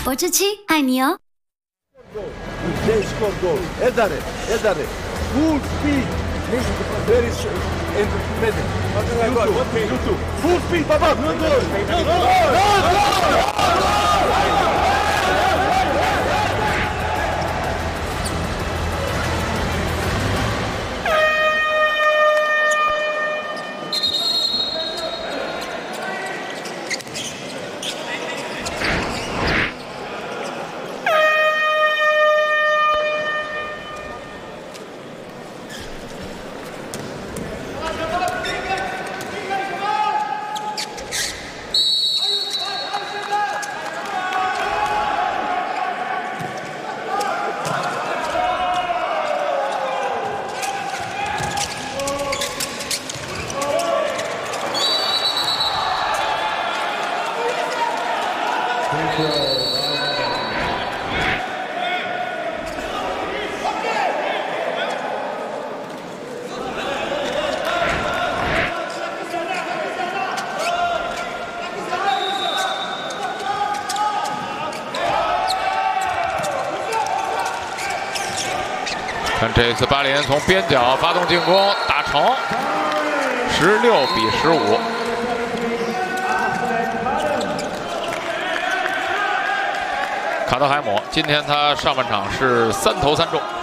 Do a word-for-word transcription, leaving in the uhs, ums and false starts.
我至亲爱你哦。 They score goal. Edare, Edare. Full speed. Very in middle. You too. You too. Full speed, Baba. No goal. No goal. 看这次巴林从边角发动进攻，打成十六比十五。卡德海姆今天他上半场是三投三中。